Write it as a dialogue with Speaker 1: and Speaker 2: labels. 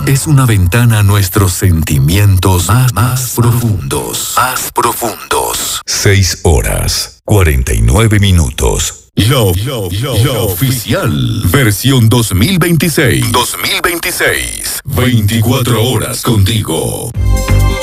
Speaker 1: es una ventana a nuestros sentimientos más profundos. Más profundos.
Speaker 2: 6 horas, 49 minutos.
Speaker 1: La oficial. Versión 2026. 24 horas contigo.